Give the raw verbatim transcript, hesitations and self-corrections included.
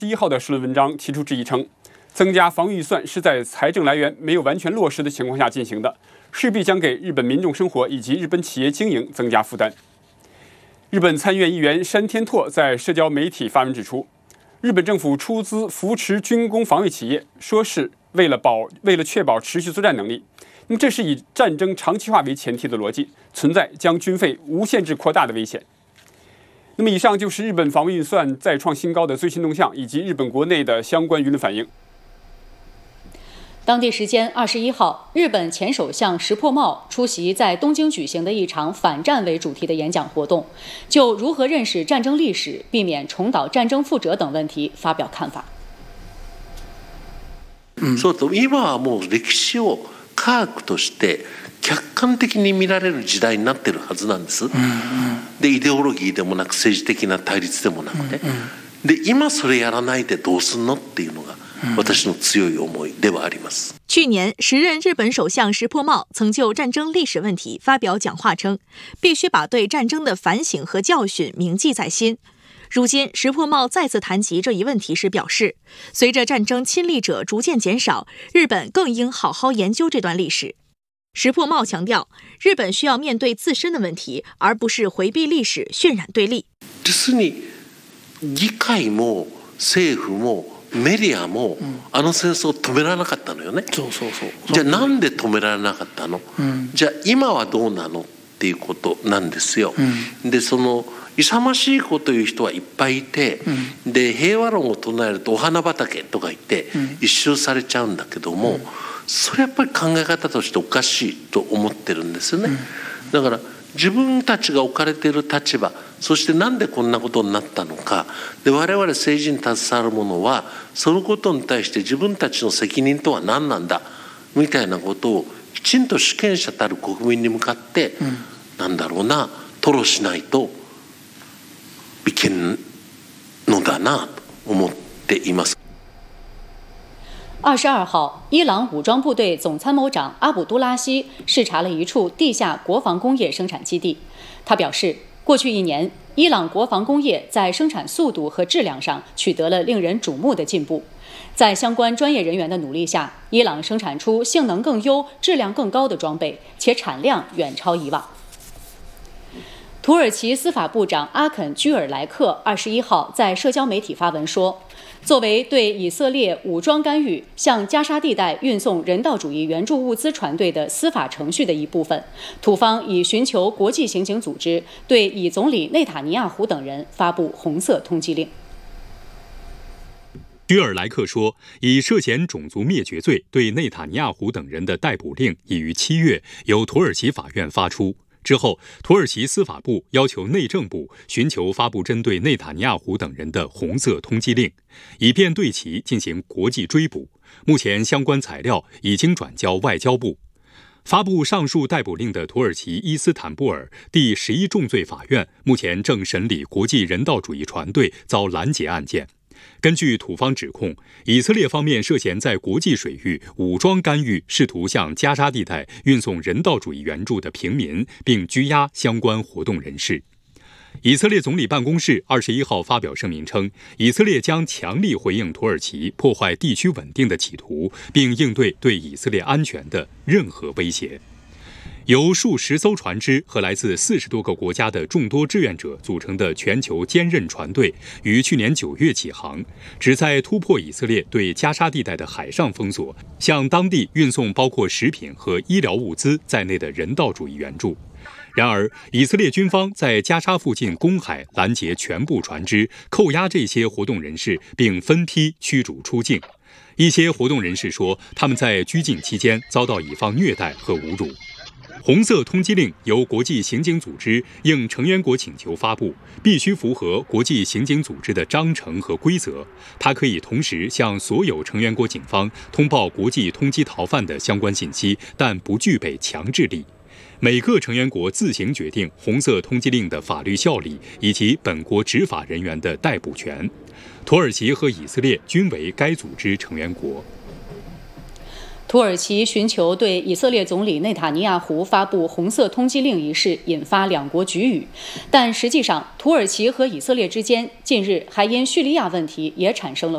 十一号的社论文章提出质疑称，增加防御预算是在财政来源没有完全落实的情况下进行的，势必将给日本民众生活以及日本企业经营增加负担。日本参议院议员山田拓在社交媒体发文指出，日本政府出资扶持军工防御企业，说是为了保为了确保持续作战能力。那么这是以战争长期化为前提的逻辑，存在将军费无限制扩大的危险。那么以上就是日本防御预算再创新高的最新动向，以及日本国内的相关舆论反应。 当地时间二十一号，日本前首相石破茂出席在东京举行的一场反战为主题的演讲活动，就如何认识战争历史、避免重蹈战争覆辙等问题发表看法。 うん、そうと今はもう歴史を科学として客観的に見られる時代になってるはずなんです。うんうん、でイデオロギーでもなく政治的な対立でもなくて、うんうん、で今それやらないでどうすんのっていうのが。私の強い思いではあります。 去年，时任日本首相石破茂曾就战争历史问题发表讲话称，必须把对战争的反省和教训铭记在心。如今，石破茂再次谈及这一问题时表示，随着战争亲历者逐渐减少，日本更应好好研究这段历史。石破茂强调，日本需要面对自身的问题，而不是回避历史、渲染对立。 実に議会も政府もメディアもあの戦争を止められなかったのよね。そうそうそう。じゃあなんで止められなかったの？うん、じゃあ今はどうなのっていうことなんですよ。うん、でその勇ましいこと言う人はいっぱいいて、うん、で平和論を唱えるとお花畑とか言って、うん、一周されちゃうんだけども、うん、それやっぱり考え方としておかしいと思ってるんですよね。うん、だから自分たちが置かれている立場、そしてなんでこんなことになったのか、で我々政治に携わる者はそのことに対して自分たちの責任とは何なんだみたいなことをきちんと主権者たる国民に向かって、うん、なんだろうな吐露しないといけんのだなと思っています。 二十二号，伊朗武装部队总参谋长阿卜杜拉希视察了一处地下国防工业生产基地。他表示，过去一年，伊朗国防工业在生产速度和质量上取得了令人瞩目的进步。在相关专业人员的努力下，伊朗生产出性能更优、质量更高的装备，且产量远超以往。土耳其司法部长阿肯·居尔莱克二十一号在社交媒体发文说，作为对以色列武装干预向加沙地带运送人道主义援助物资船队的司法程序的一部分，土方已寻求国际刑警组织对以总理内塔尼亚胡等人发布红色通缉令。 居尔莱克说，以涉嫌种族灭绝罪对内塔尼亚胡等人的逮捕令已于七月由土耳其法院发出。之后，土耳其司法部要求内政部寻求发布针对内塔尼亚胡等人的红色通缉令，以便对其进行国际追捕。目前相关材料已经转交外交部。发布上述逮捕令的土耳其伊斯坦布尔第十一重罪法院目前正审理国际人道主义船队遭拦截案件。根据土方指控，以色列方面涉嫌在国际水域武装干预，试图向加沙地带运送人道主义援助的平民，并拘押相关活动人士。以色列总理办公室二十一号发表声明称，以色列将强力回应土耳其破坏地区稳定的企图，并应对对以色列安全的任何威胁。由数十艘船只和来自四十多个国家的众多志愿者组成的全球坚韧船队，于去年九月起航，旨在突破以色列对加沙地带的海上封锁，向当地运送包括食品和医疗物资在内的人道主义援助。然而，以色列军方在加沙附近公海拦截全部船只，扣押这些活动人士，并分批驱逐出境。一些活动人士说，他们在拘禁期间遭到以方虐待和侮辱。红色通缉令由国际刑警组织应成员国请求发布，必须符合国际刑警组织的章程和规则。它可以同时向所有成员国警方通报国际通缉逃犯的相关信息，但不具备强制力。每个成员国自行决定红色通缉令的法律效力以及本国执法人员的逮捕权。土耳其和以色列均为该组织成员国。 土耳其寻求对以色列总理内塔尼亚胡发布红色通缉令一事引发两国局域，但实际上，土耳其和以色列之间近日还因叙利亚问题也产生了